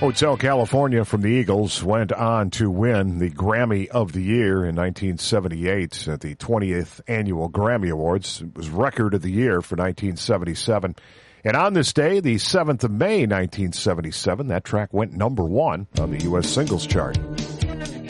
Hotel California from the Eagles went on to win the Grammy of the Year in 1978 at the 20th Annual Grammy Awards. It was Record of the Year for 1977. And on this day, the 7th of May, 1977, that track went number one on the U.S. singles chart.